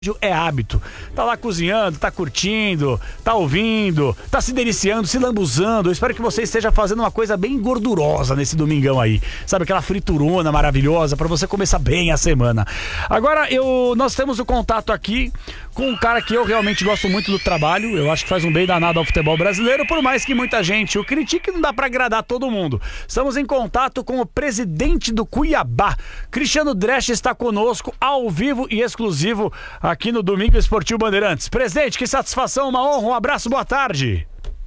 É hábito. Tá lá cozinhando, tá curtindo, tá ouvindo, tá se deliciando, se lambuzando. Eu espero que você esteja fazendo uma coisa bem gordurosa nesse domingão aí. Sabe, aquela friturona maravilhosa pra você começar bem a semana. Agora, nós temos o contato aqui com um cara que eu realmente gosto muito do trabalho. Eu acho que faz um bem danado ao futebol brasileiro, por mais que muita gente o critique, não dá pra agradar todo mundo. Estamos em contato com o presidente do Cuiabá. Cristiano Dresch está conosco ao vivo e exclusivo aqui no Domingo Esportivo Bandeirantes. Presidente, que satisfação, uma honra, um abraço, boa tarde.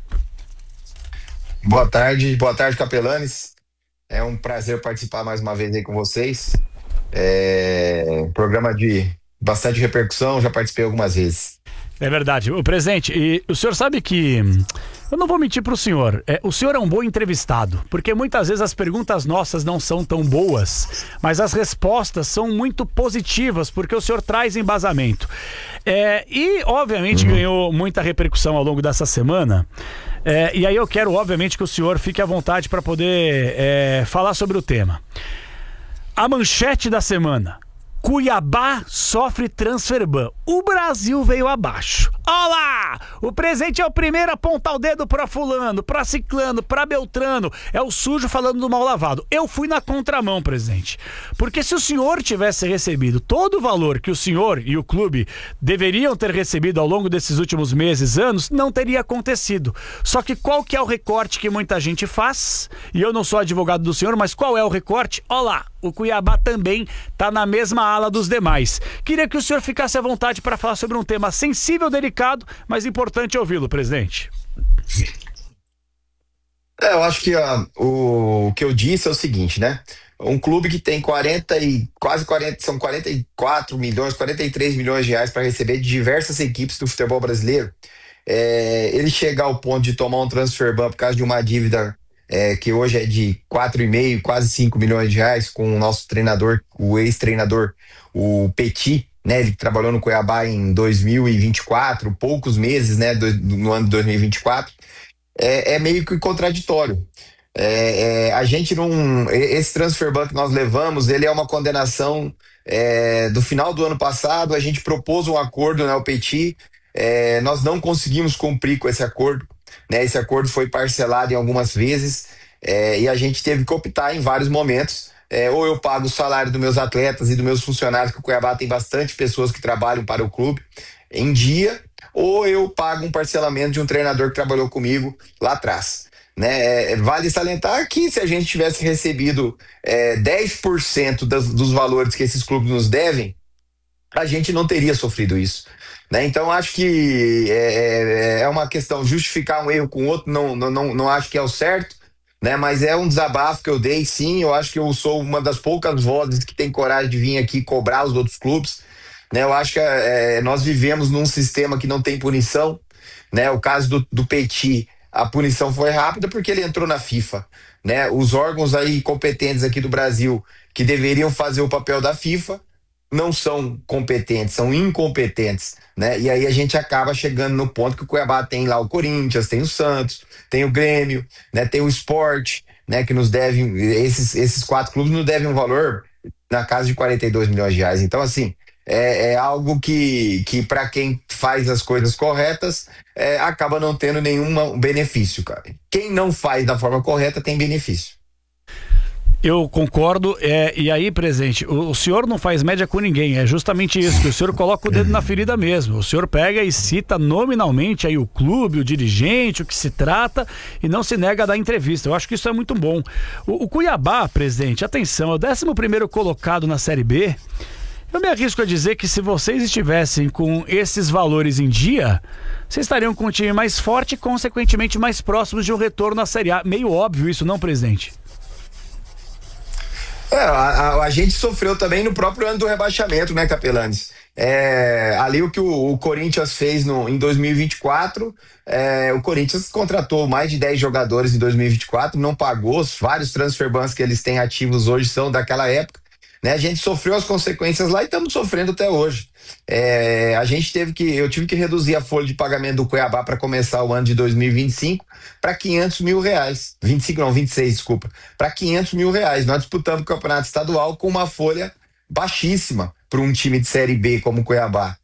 Boa tarde, Capelanes. É um prazer participar mais uma vez aí com vocês. Programa de bastante repercussão, já participei algumas vezes. É verdade. O presidente, e o senhor sabe que... Eu não vou mentir pro senhor. O senhor é um bom entrevistado, porque muitas vezes as perguntas nossas não são tão boas, mas as respostas são muito positivas, porque o senhor traz embasamento. E, obviamente, ganhou muita repercussão ao longo dessa semana. E aí eu quero, obviamente, que o senhor fique à vontade para poder falar sobre o tema. A manchete da semana: Cuiabá sofre transfer ban. O Brasil veio abaixo. Olá! O presidente é o primeiro a apontar o dedo pra fulano, pra ciclano, pra beltrano. É o sujo falando do mal lavado. Eu fui na contramão, presidente. Porque se o senhor tivesse recebido todo o valor que o senhor e o clube deveriam ter recebido ao longo desses últimos meses, anos, não teria acontecido. Só que qual que é o recorte que muita gente faz? E eu não sou advogado do senhor, mas qual é o recorte? Olá! O Cuiabá também está na mesma ala dos demais. Queria que o senhor ficasse à vontade para falar sobre um tema sensível, delicado, mas importante ouvi-lo, presidente. Eu acho que o que eu disse é o seguinte, né? Um clube que tem são 44 milhões, 43 milhões de reais para receber de diversas equipes do futebol brasileiro. Ele chegar ao ponto de tomar um transfer ban por causa de uma dívida que hoje é de 4,5, quase 5 milhões de reais, com o nosso treinador, o ex-treinador, o Petit, né? Ele trabalhou no Cuiabá em 2024, poucos meses, né, no ano de 2024. É meio que contraditório. A gente não... Esse transfer ban que nós levamos, ele é uma condenação do final do ano passado. A gente propôs um acordo, né, o Petit, nós não conseguimos cumprir com esse acordo, né? Esse acordo foi parcelado em algumas vezes, e a gente teve que optar em vários momentos. Ou eu pago o salário dos meus atletas e dos meus funcionários, que o Cuiabá tem bastante pessoas que trabalham para o clube, em dia, ou eu pago um parcelamento de um treinador que trabalhou comigo lá atrás, né? Vale salientar que se a gente tivesse recebido 10% dos valores que esses clubes nos devem, a gente não teria sofrido isso, né? Então acho que é uma questão, justificar um erro com o outro, não acho que é o certo, né? Mas é um desabafo que eu dei, sim. Eu acho que eu sou uma das poucas vozes que tem coragem de vir aqui cobrar os outros clubes, né? Eu acho que nós vivemos num sistema que não tem punição, né? O caso do Petit, a punição foi rápida porque ele entrou na FIFA, né? Os órgãos aí competentes aqui do Brasil, que deveriam fazer o papel da FIFA, não são competentes, são incompetentes, né? E aí a gente acaba chegando no ponto que o Cuiabá tem lá o Corinthians, tem o Santos, tem o Grêmio, né? Tem o Sport, né? Que nos devem, esses 4 clubes nos devem um valor na casa de 42 milhões de reais. Então, assim, é algo que para quem faz as coisas corretas, acaba não tendo nenhum benefício, cara. Quem não faz da forma correta tem benefício. Eu concordo, e aí, presidente, o senhor não faz média com ninguém, é justamente isso, que o senhor coloca o dedo na ferida mesmo. O senhor pega e cita nominalmente aí o clube, o dirigente, o que se trata, e não se nega a dar entrevista. Eu acho que isso é muito bom. O Cuiabá, presidente, atenção, é o 11º colocado na Série B. Eu me arrisco a dizer que se vocês estivessem com esses valores em dia, vocês estariam com um time mais forte e, consequentemente, mais próximos de um retorno à Série A. Meio óbvio isso, não, presidente? A gente sofreu também no próprio ano do rebaixamento, né, Capelanes? Ali o que o Corinthians fez em 2024, o Corinthians contratou mais de 10 jogadores em 2024, não pagou, vários transfer bans que eles têm ativos hoje são daquela época, né? A gente sofreu as consequências lá e estamos sofrendo até hoje. Eu tive que reduzir a folha de pagamento do Cuiabá para começar o ano de 2025 para 500 mil reais. 25 não, 26, desculpa. Para 500 mil reais. Nós disputamos o campeonato estadual com uma folha baixíssima para um time de Série B como o Cuiabá.